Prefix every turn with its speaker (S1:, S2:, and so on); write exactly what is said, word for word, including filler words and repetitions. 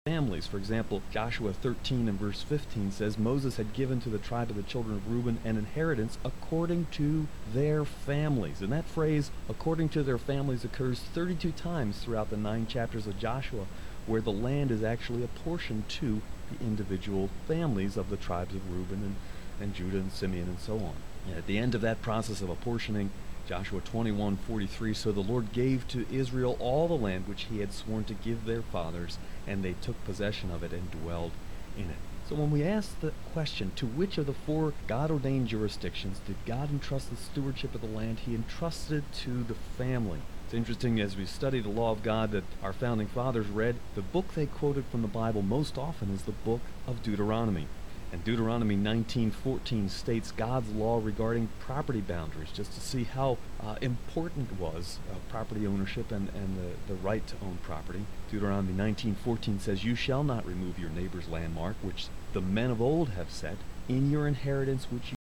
S1: families. For example, Joshua thirteen and verse fifteen says, Moses had given to the tribe of the children of Reuben an inheritance according to their families. And that phrase, according to their families, occurs thirty-two times throughout the nine chapters of Joshua, where the land is actually apportioned to the individual families of the tribes of Reuben and, and Judah and Simeon and so on. And at the end of that process of apportioning, Joshua twenty-one forty-three, so the Lord gave to Israel all the land which he had sworn to give their fathers, and they took possession of it and dwelled in it. So when we ask the question, to which of the four God-ordained jurisdictions did God entrust the stewardship of the land? He entrusted it to the family. It's interesting, as we study the law of God that our founding fathers read, the book they quoted from the Bible most often is the book of Deuteronomy. And Deuteronomy nineteen fourteen states God's law regarding property boundaries, just to see how uh, important it was uh, property ownership and, and the, the right to own property. Deuteronomy nineteen fourteen says, you shall not remove your neighbor's landmark, which the men of old have set, in your inheritance which you